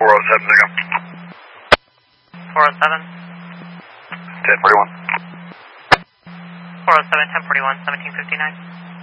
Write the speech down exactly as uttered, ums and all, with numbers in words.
four oh seven, there you go. four oh seven. ten forty-one. four oh seven, ten forty-one, seventeen fifty-nine.